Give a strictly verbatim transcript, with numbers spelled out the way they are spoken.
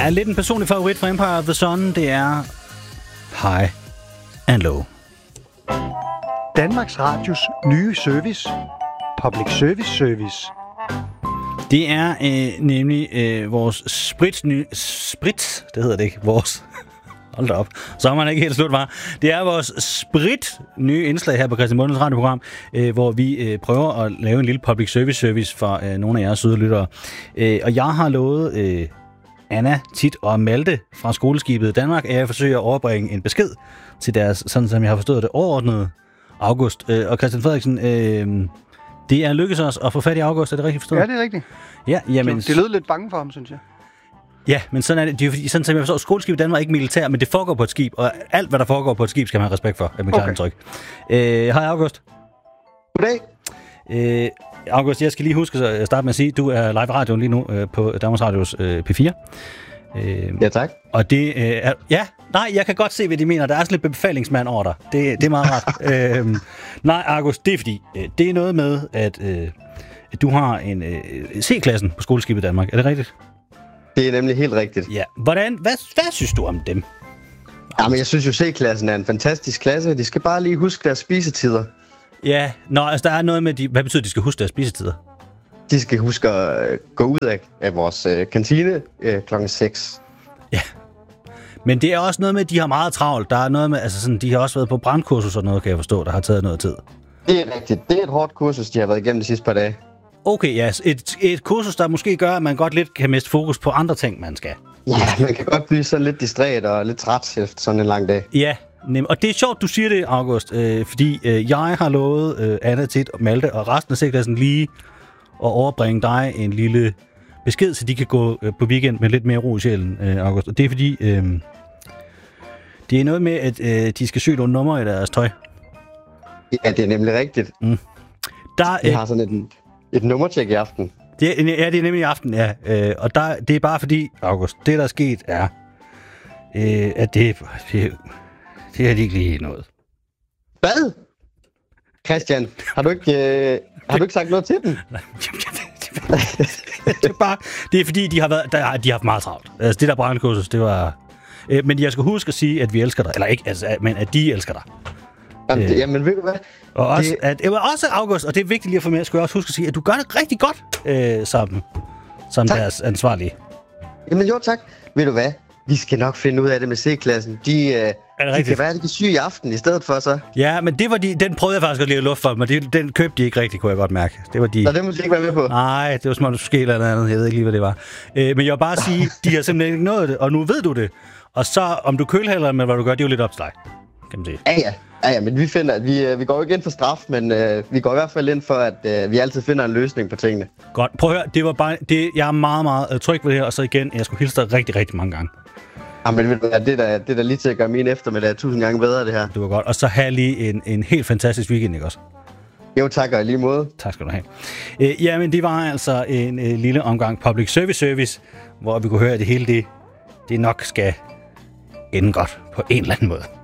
er lidt en personlig favorit for Empire of the Sun. Det er High and Low. Danmarks Radios nye service. Public Service Service. Det er øh, nemlig øh, vores sprit nye... Sprit? Det hedder det ikke. Vores... Hold da op. Så er man ikke helt slut, var. Det er vores sprit nye indslag her på Christian Mundels radioprogram, øh, hvor vi øh, prøver at lave en lille public service service for øh, nogle af jeres søde lyttere. Øh, og jeg har lovet øh, Anna, Tit og Malte fra Skoleskibet Danmark, at jeg forsøger at overbringe en besked til deres, sådan som jeg har forstået det, overordnede August. Øh, og Christian Frederiksen, øh, det er lykkedes os at få fat i August, er det rigtigt forstået? Ja, det er rigtigt. Ja, jamen... Det lød lidt bange for ham, synes jeg. Ja, men sådan er det. Det er fordi, sådan som jeg forstår, Skoleskibet Danmark er ikke militær, men det foregår på et skib, og alt, hvad der foregår på et skib, skal man have respekt for, er mit klare indtryk. Øh, hej, August. Goddag. Øh, August, jeg skal lige huske at starte med at sige, at du er live radio lige nu øh, på Danmarks Radios øh, P fire. Øh, ja, tak. Og det øh, er... Ja, nej, jeg kan godt se, hvad de mener. Der er sådan lidt befalingsmand over dig. Det, det er meget rart. øh, nej, August, det er fordi, øh, det er noget med, at øh, du har en øh, C-klassen på Skoleskibet Danmark. Er det rigtigt? Det er nemlig helt rigtigt. Ja. Hvordan, hvad, hvad synes du om dem? Jamen, jeg synes jo, C-klassen er en fantastisk klasse. De skal bare lige huske deres spisetider. Ja, nå, altså der er noget med, de, hvad betyder, at de skal huske deres spisetider? De skal huske at øh, gå ud af, af vores øh, kantine øh, klokken seks. Ja, men det er også noget med, at de har meget travlt. Der er noget med, altså sådan, de har også været på brandkursus og noget, kan jeg forstå, der har taget noget tid. Det er rigtigt. Det er et hårdt kursus, de har været igennem de sidste par dage. Okay, ja. Et, et kursus, der måske gør, at man godt lidt kan miste fokus på andre ting, man skal. Ja, man kan godt blive sådan lidt distræt og lidt træt efter sådan en lang dag. Ja, nem. Og det er sjovt, du siger det, August, øh, fordi øh, jeg har lovet øh, Anna, Tit og Malte og resten af C-klassen lige at overbringe dig en lille besked, så de kan gå øh, på weekend med lidt mere ro i sjælen, øh, August. Og det er fordi, øh, det er noget med, at øh, de skal søge nogle numre i deres tøj. Ja, det er nemlig rigtigt. Mm. Der, øh, Jeg har sådan et, et nummertjek i aften. Det er, ja, det er nemlig i aften, ja. Øh, og der, det er bare fordi, August, det der er sket er, øh, at det, det, det er de ikke lige noget. Hvad? Christian, har du ikke, øh, har du ikke sagt noget til dem? det, er bare, det er fordi, de har, været, der, de har haft meget travlt. Altså, det der brandkursus, det var... Øh, men jeg skal huske at sige, at vi elsker dig. Eller ikke, altså, men at de elsker dig. Jamen, det, jamen ved du hvad? Og også, det... at, også August, og det er vigtigt lige at få med, skal jeg også huske at sige, at du gør det rigtig godt øh, som, som deres ansvarlige. Jamen jo, tak. Ved du hvad? Vi skal nok finde ud af det med C-klassen. De, øh, de kan være, de kan syge i aften i stedet for så. Ja, men det var de, den prøvede jeg faktisk at lide luft for, men det, den købte de ikke rigtig, kunne jeg godt mærke. Det var de... Nå, det må de ikke være med på. Nej, det var som om det skulle ske eller andet. Jeg ved ikke lige, hvad det var. Øh, men jeg vil bare sige, de har simpelthen ikke nået det, og nu ved du det. Og så, om du kølhælder med, hvad du gør, det er jo lidt op til dig, kan man sige. Ja, ja. Ja, ja, men vi finder, at vi, vi går jo ikke ind for straf, men øh, vi går i hvert fald ind for, at øh, vi altid finder en løsning på tingene. Godt. Prøv at høre, det var bare, det, jeg er meget, meget uh, tryg ved det her, og så igen, jeg skulle hilse dig rigtig, rigtig mange gange. Ja, men det er der, det er der lige til at gøre min eftermiddag tusind gange bedre, det her. Det var godt. Og så have lige en, en helt fantastisk weekend, ikke også? Jo, tak, og i lige måde. Tak skal du have. Øh, jamen, det var altså en øh, lille omgang public service service, hvor vi kunne høre, at det hele det, det nok skal ende godt på en eller anden måde.